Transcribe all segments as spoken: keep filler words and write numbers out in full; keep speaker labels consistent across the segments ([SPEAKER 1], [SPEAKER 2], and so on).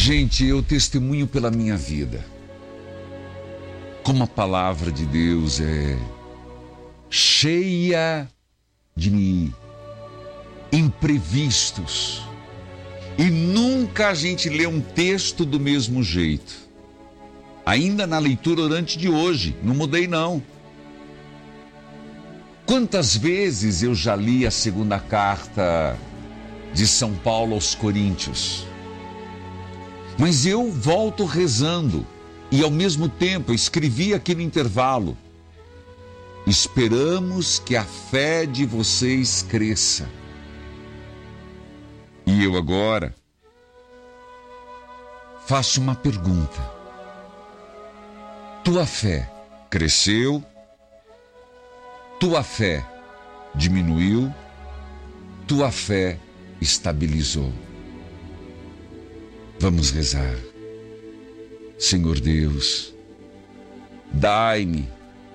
[SPEAKER 1] Gente, eu testemunho pela minha vida como a palavra de Deus é cheia de imprevistos. E nunca a gente lê um texto do mesmo jeito. Ainda na leitura orante de hoje, não mudei não. Quantas vezes eu já li a segunda carta de São Paulo aos Coríntios? Mas eu volto rezando e ao mesmo tempo eu escrevi aqui no intervalo: esperamos que a fé de vocês cresça. E eu agora faço uma pergunta: tua fé cresceu? Tua fé diminuiu? Tua fé estabilizou? Vamos rezar. Senhor Deus, dai-me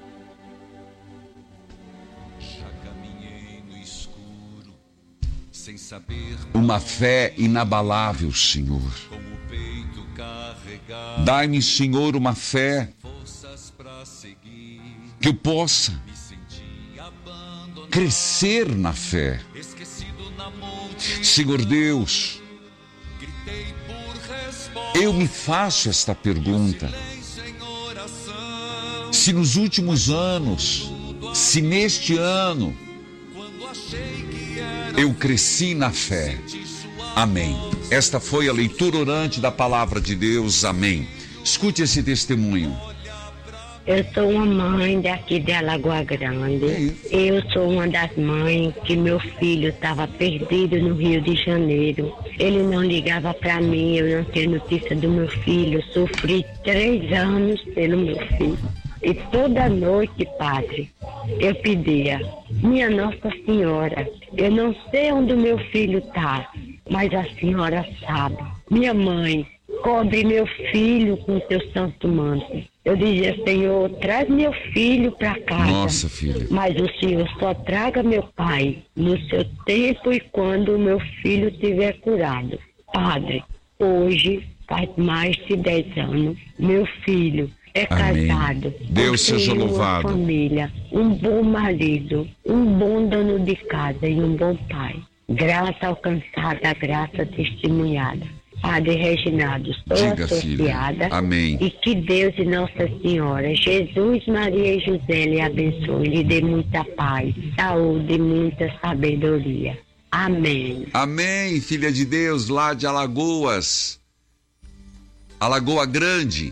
[SPEAKER 1] uma fé inabalável, Senhor. Dai-me, Senhor, uma fé que eu possa crescer na fé. Senhor Deus, eu me faço esta pergunta: se nos últimos anos, se neste ano, eu cresci na fé. Amém. Esta foi a leitura orante da palavra de Deus. Amém. Escute esse testemunho.
[SPEAKER 2] Eu sou uma mãe daqui de Alagoa Grande. Eu sou uma das mães que meu filho estava perdido no Rio de Janeiro. Ele não ligava para mim, eu não tenho notícia do meu filho. Sofri três anos pelo meu filho. E toda noite, padre, eu pedia: minha Nossa Senhora, eu não sei onde o meu filho está, mas a senhora sabe. Minha mãe, cobre meu filho com teu santo manto. Eu dizia: Senhor, traz meu filho para casa.
[SPEAKER 1] Nossa, filha.
[SPEAKER 2] Mas o Senhor só traga meu pai no seu tempo e quando o meu filho estiver curado. Padre, hoje faz mais de dez anos, meu filho é
[SPEAKER 1] Amém.
[SPEAKER 2] Casado.
[SPEAKER 1] Deus seja
[SPEAKER 2] uma
[SPEAKER 1] louvado.
[SPEAKER 2] Família, um bom marido, um bom dono de casa e um bom pai. Graça alcançada, graça testemunhada. Padre Reginaldo, estou
[SPEAKER 1] Diga,
[SPEAKER 2] associada.
[SPEAKER 1] filha. Amém.
[SPEAKER 2] E que Deus e Nossa Senhora, Jesus, Maria e José lhe abençoe, lhe dê muita paz, saúde e muita sabedoria. Amém.
[SPEAKER 1] Amém, filha de Deus, lá de Alagoas, Alagoa Grande.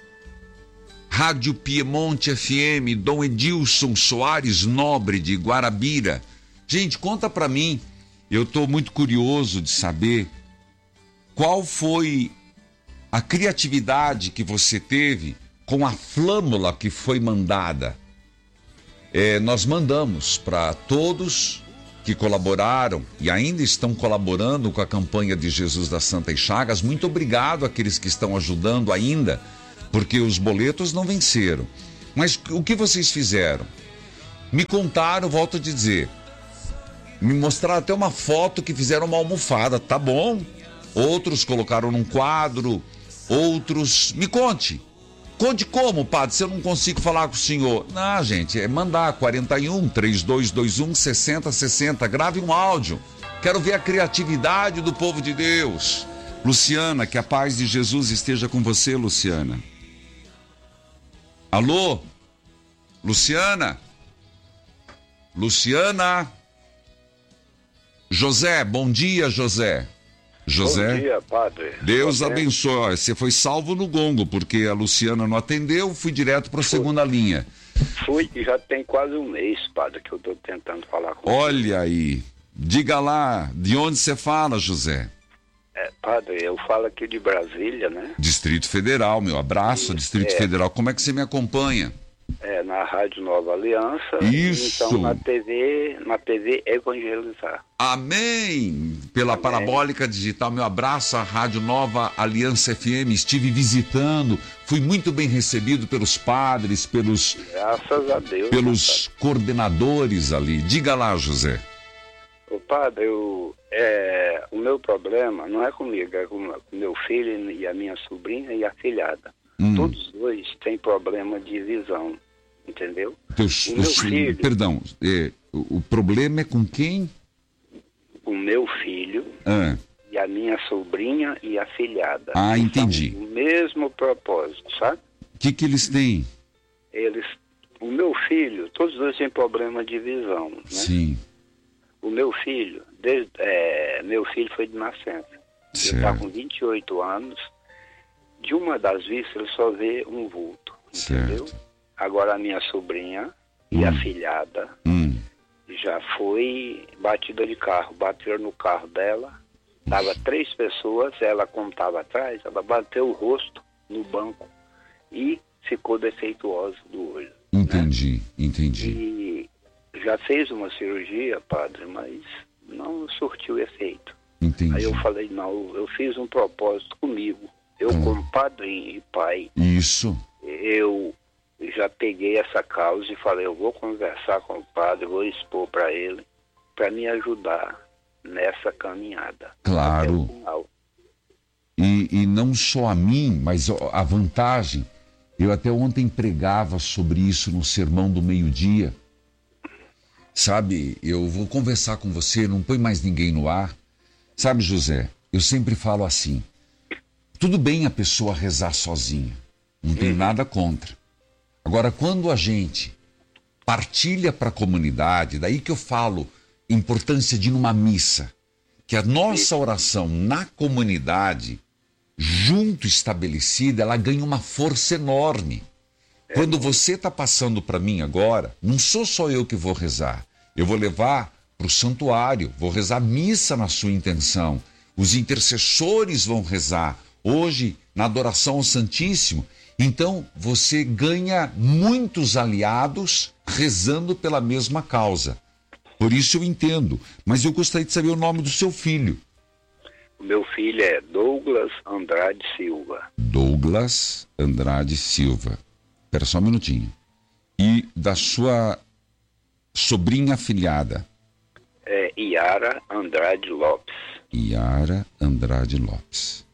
[SPEAKER 1] Rádio Piemonte F M, Dom Edilson Soares Nobre de Guarabira. Gente, conta pra mim, eu estou muito curioso de saber qual foi a criatividade que você teve com a flâmula que foi mandada. É, nós mandamos para todos que colaboraram e ainda estão colaborando com a campanha de Jesus das Santas Chagas. Muito obrigado àqueles que estão ajudando ainda, porque os boletos não venceram. Mas o que vocês fizeram? Me contaram, volto a dizer, me mostraram até uma foto que fizeram uma almofada, tá bom? Outros colocaram num quadro, outros... Me conte. Conte como, padre, se eu não consigo falar com o senhor. Não, gente, é mandar quarenta e um, trinta e dois vinte e um, sessenta sessenta. Grave um áudio. Quero ver a criatividade do povo de Deus. Luciana, que a paz de Jesus esteja com você, Luciana. Alô? Luciana? Luciana? José, bom dia, José. José?
[SPEAKER 3] Bom dia, padre.
[SPEAKER 1] Deus
[SPEAKER 3] José.
[SPEAKER 1] abençoe. Você foi salvo no gongo, porque a Luciana não atendeu, fui direto para a segunda linha.
[SPEAKER 3] Fui e já tem quase um mês, padre, que eu estou tentando falar com
[SPEAKER 1] Olha aí. Diga lá, de onde você fala, José?
[SPEAKER 3] É, padre, eu falo aqui de Brasília, né?
[SPEAKER 1] Distrito Federal, meu abraço, Distrito
[SPEAKER 3] é.
[SPEAKER 1] Federal. Como é que você me acompanha?
[SPEAKER 3] É, na Rádio Nova Aliança.
[SPEAKER 1] Isso.
[SPEAKER 3] Então, na T V, na T V Evangelizar.
[SPEAKER 1] Amém! Pela
[SPEAKER 3] Amém.
[SPEAKER 1] Parabólica Digital, meu abraço à Rádio Nova Aliança F M. Estive visitando, fui muito bem recebido pelos padres, pelos,
[SPEAKER 3] Graças a Deus.
[SPEAKER 1] pelos coordenadores ali. Diga lá, José.
[SPEAKER 3] Ô, padre, eu, é, o meu problema não é comigo, é com o meu filho e a minha sobrinha e a filhada. Hum. Todos dois têm problema de visão, entendeu?
[SPEAKER 1] Teus,
[SPEAKER 3] o meu filho,
[SPEAKER 1] perdão, é, o, o problema é com quem?
[SPEAKER 3] O meu filho
[SPEAKER 1] ah.
[SPEAKER 3] e a minha sobrinha e a filhada.
[SPEAKER 1] Ah, entendi.
[SPEAKER 3] O mesmo propósito, sabe?
[SPEAKER 1] O que que eles têm?
[SPEAKER 3] Eles, o meu filho, todos dois têm problema de visão, né?
[SPEAKER 1] Sim.
[SPEAKER 3] O meu filho, desde, é, meu filho foi de nascença. Certo. Ele está com vinte e oito anos. De uma das vistas ele só vê um vulto, entendeu?
[SPEAKER 1] Certo.
[SPEAKER 3] Agora a minha sobrinha e
[SPEAKER 1] hum.
[SPEAKER 3] a filhada
[SPEAKER 1] hum.
[SPEAKER 3] já foi batida de carro. Bateram no carro dela. Tava três pessoas, ela como estava atrás, ela bateu o rosto no banco e ficou defeituosa do olho.
[SPEAKER 1] Entendi,
[SPEAKER 3] né?
[SPEAKER 1] entendi.
[SPEAKER 3] E já fez uma cirurgia, padre, mas não surtiu efeito.
[SPEAKER 1] Entendi.
[SPEAKER 3] Aí eu falei, não, eu fiz um propósito comigo. Eu, hum. como padrinho e pai,
[SPEAKER 1] isso.
[SPEAKER 3] eu já peguei essa causa e falei, eu vou conversar com o padre, vou expor para ele, para me ajudar nessa caminhada.
[SPEAKER 1] Claro. E, e não só a mim, mas a vantagem, eu até ontem pregava sobre isso no Sermão do Meio-Dia. Sabe, eu vou conversar com você, não põe mais ninguém no ar. Sabe, José, eu sempre falo assim, tudo bem a pessoa rezar sozinha, não tenho nada contra. Agora, quando a gente partilha para a comunidade, daí que eu falo importância de ir numa missa, que a nossa oração na comunidade, junto estabelecida, ela ganha uma força enorme. Quando você está passando para mim agora, não sou só eu que vou rezar, eu vou levar para o santuário, vou rezar missa na sua intenção, os intercessores vão rezar, hoje na adoração ao Santíssimo. Então você ganha muitos aliados rezando pela mesma causa. Por isso eu entendo, mas eu gostaria de saber o nome do seu filho.
[SPEAKER 3] O meu filho é Douglas Andrade Silva.
[SPEAKER 1] Douglas Andrade Silva. Espera só um minutinho. E da sua sobrinha afilhada?
[SPEAKER 3] É Yara Andrade Lopes.
[SPEAKER 1] Yara Andrade Lopes.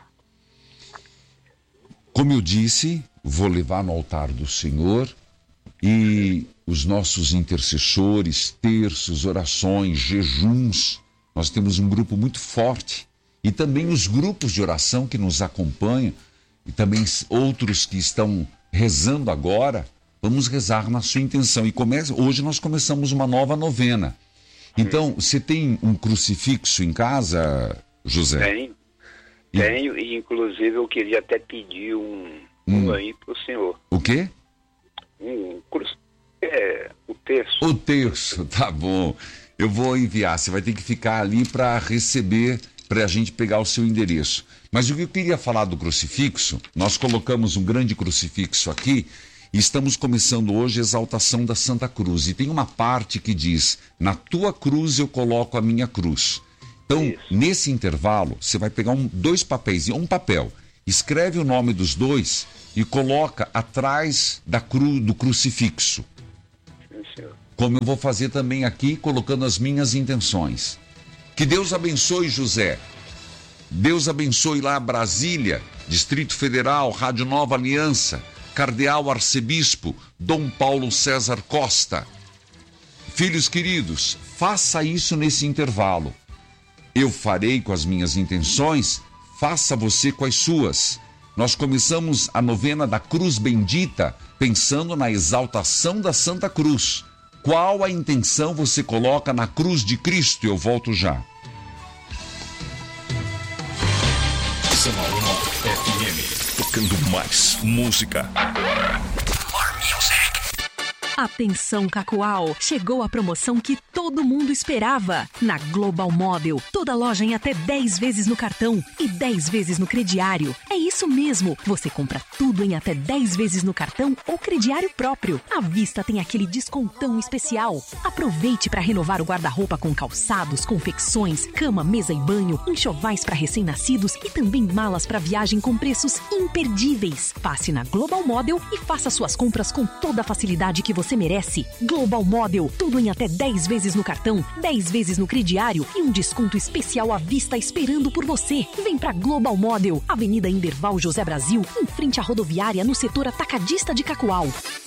[SPEAKER 1] Como eu disse, vou levar no altar do Senhor e os nossos intercessores, terços, orações, jejuns. Nós temos um grupo muito forte e também os grupos de oração que nos acompanham e também outros que estão rezando agora. Vamos rezar na sua intenção. E começa, hoje nós começamos uma nova novena. Então, você tem um crucifixo em casa, José?
[SPEAKER 3] Tenho. E... Tenho, e inclusive eu queria até pedir um,
[SPEAKER 1] hum.
[SPEAKER 3] um aí para o senhor.
[SPEAKER 1] O quê?
[SPEAKER 3] Um crucifixo. É, o terço.
[SPEAKER 1] O terço, tá bom. Eu vou enviar, você vai ter que ficar ali para receber, para a gente pegar o seu endereço. Mas o que eu queria falar do crucifixo, nós colocamos um grande crucifixo aqui e estamos começando hoje a exaltação da Santa Cruz. E tem uma parte que diz, na tua cruz eu coloco a minha cruz. Então, isso. Nesse intervalo, você vai pegar um, dois papéis, um papel, escreve o nome dos dois e coloca atrás da cru, do crucifixo. Como eu vou fazer também aqui, colocando as minhas intenções. Que Deus abençoe, José. Deus abençoe lá Brasília, Distrito Federal, Rádio Nova Aliança, Cardeal Arcebispo, Dom Paulo César Costa. Filhos queridos, faça isso nesse intervalo. Eu farei com as minhas intenções, faça você com as suas. Nós começamos a novena da Cruz Bendita, pensando na exaltação da Santa Cruz. Qual a intenção você coloca na cruz de Cristo? Eu volto já.
[SPEAKER 4] F M, tocando mais música. Agora, More Music.
[SPEAKER 5] Atenção, Cacoal! Chegou a promoção que todo mundo esperava. Na Global Móvel, toda loja em até dez vezes no cartão e dez vezes no crediário. É isso mesmo, você compra tudo em até dez vezes no cartão ou crediário próprio. À vista tem aquele descontão especial. Aproveite para renovar o guarda-roupa com calçados, confecções, cama, mesa e banho, enxovais para recém-nascidos e também malas para viagem com preços imperdíveis. Passe na Global Móvel e faça suas compras com toda a facilidade que você você merece. Global Model, tudo em até dez vezes no cartão, dez vezes no crediário e um desconto especial à vista esperando por você. Vem pra Global Model, Avenida Inderval José Brasil, em frente à rodoviária, no setor atacadista de Cacoal.